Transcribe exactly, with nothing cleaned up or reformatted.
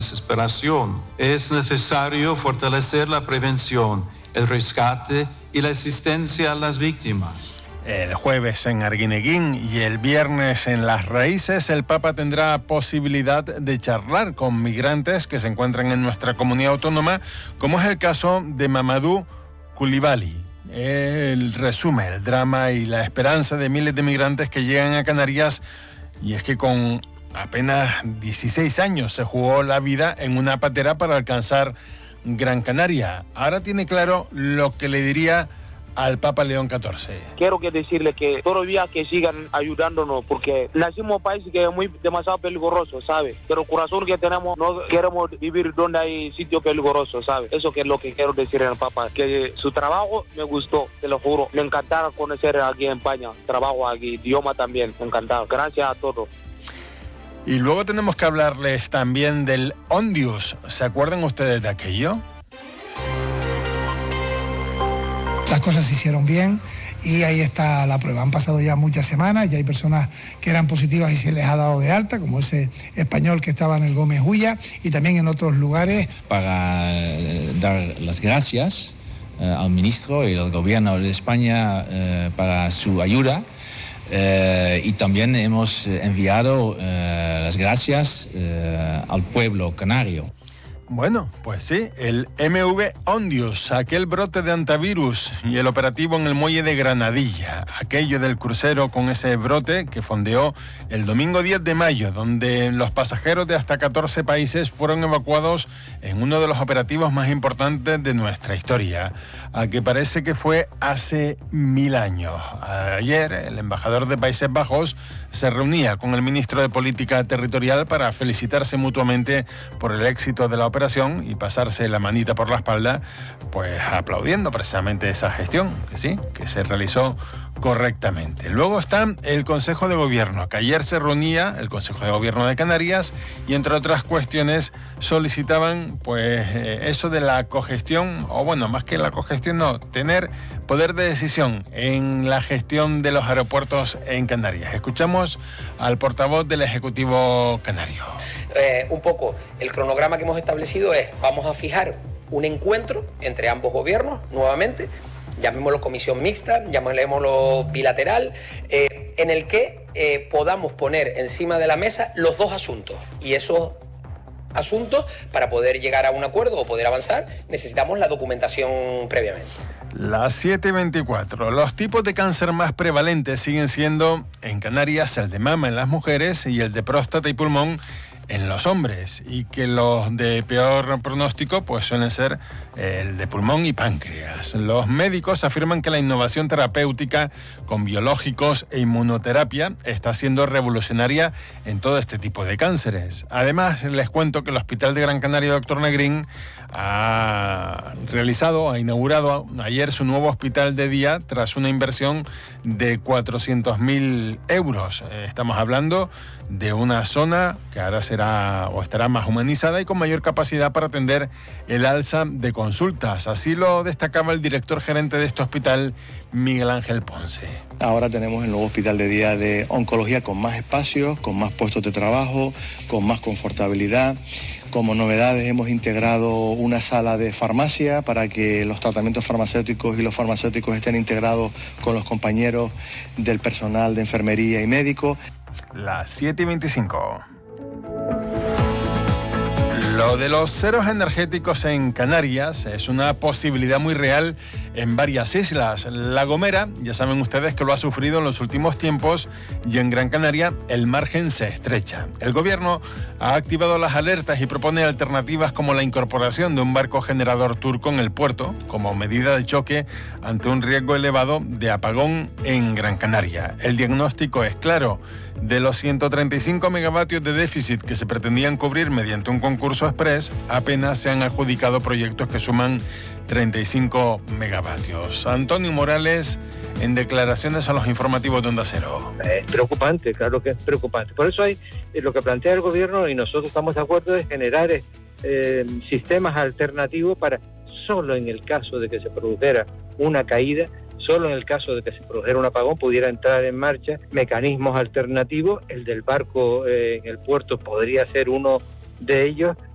desesperación. Es necesario fortalecer la prevención, el rescate y la asistencia a las víctimas. El jueves en Arguineguín y el viernes en Las Raíces, el Papa tendrá posibilidad de charlar con migrantes que se encuentran en nuestra comunidad autónoma, como es el caso de Mamadou Coulibaly. Él resume el drama y la esperanza de miles de migrantes que llegan a Canarias, y es que con apenas dieciséis años se jugó la vida en una patera para alcanzar Gran Canaria. Ahora tiene claro lo que le diría al Papa León catorce. Quiero que decirle que todavía que sigan ayudándonos, porque nacimos en un país que es muy demasiado peligroso, ¿sabes? Pero el corazón que tenemos, no queremos vivir donde hay sitio peligroso, ¿sabes? Eso que es lo que quiero decirle al Papa, que su trabajo me gustó, te lo juro. Me encantará conocer aquí en España, trabajo aquí, idioma también, encantado. Gracias a todos. Y luego tenemos que hablarles también del Ondius. ¿Se acuerdan ustedes de aquello? Las cosas se hicieron bien y ahí está la prueba. Han pasado ya muchas semanas, ya hay personas que eran positivas y se les ha dado de alta, como ese español que estaba en el Gómez Ulla y también en otros lugares. Para eh, dar las gracias eh, al ministro y al gobierno de España eh, para su ayuda. Eh, y también hemos enviado eh, las gracias eh, al pueblo canario. Bueno, pues sí, el M V Ondius, aquel brote de antivirus y el operativo en el muelle de Granadilla, aquello del crucero con ese brote que fondeó el domingo diez de mayo, donde los pasajeros de hasta catorce países fueron evacuados en uno de los operativos más importantes de nuestra historia, a que parece que fue hace mil años. Ayer, el embajador de Países Bajos se reunía con el ministro de Política Territorial para felicitarse mutuamente por el éxito de la operación y pasarse la manita por la espalda, pues aplaudiendo precisamente esa gestión, que sí, que se realizó correctamente. Luego está el Consejo de Gobierno, que ayer se reunía el Consejo de Gobierno de Canarias y entre otras cuestiones solicitaban pues eh, eso de la cogestión, o bueno, más que la cogestión, no, tener poder de decisión en la gestión de los aeropuertos en Canarias. Escuchamos al portavoz del Ejecutivo canario. Eh, un poco el cronograma que hemos establecido es, vamos a fijar un encuentro entre ambos gobiernos nuevamente, llamémoslo comisión mixta, llamémoslo bilateral, eh, en el que eh, podamos poner encima de la mesa los dos asuntos. Y esos asuntos, para poder llegar a un acuerdo o poder avanzar, necesitamos la documentación previamente. Las siete y veinticuatro. Los tipos de cáncer más prevalentes siguen siendo en Canarias el de mama en las mujeres y el de próstata y pulmón en los hombres, y que los de peor pronóstico pues suelen ser el de pulmón y páncreas. Los médicos afirman que la innovación terapéutica con biológicos e inmunoterapia está siendo revolucionaria en todo este tipo de cánceres. Además, les cuento que el Hospital de Gran Canaria Doctor Negrín ha realizado, ha inaugurado ayer su nuevo hospital de día tras una inversión de cuatrocientos mil euros. Estamos hablando de una zona que ahora será o estará más humanizada y con mayor capacidad para atender el alza de consultas. Así lo destacaba el director gerente de este hospital, Miguel Ángel Ponce. Ahora tenemos el nuevo hospital de día de oncología con más espacios, con más puestos de trabajo, con más confortabilidad. Como novedades hemos integrado una sala de farmacia para que los tratamientos farmacéuticos y los farmacéuticos estén integrados con los compañeros del personal de enfermería y médicos. Las siete y veinticinco. Lo de los ceros energéticos en Canarias es una posibilidad muy real en varias islas. La Gomera, ya saben ustedes que lo ha sufrido en los últimos tiempos, y en Gran Canaria el margen se estrecha. El gobierno ha activado las alertas y propone alternativas como la incorporación de un barco generador turco en el puerto como medida de choque ante un riesgo elevado de apagón en Gran Canaria. El diagnóstico es claro. De los ciento treinta y cinco megavatios de déficit que se pretendían cubrir mediante un concurso express, apenas se han adjudicado proyectos que suman treinta y cinco megavatios. Antonio Morales, en declaraciones a los informativos de Onda Cero. Es preocupante, claro que es preocupante. Por eso hay eh, lo que plantea el gobierno, y nosotros estamos de acuerdo, es generar eh, sistemas alternativos para, solo en el caso de que se produjera una caída, solo en el caso de que se produjera un apagón, pudiera entrar en marcha mecanismos alternativos. El del barco eh, en el puerto podría ser uno de ellos,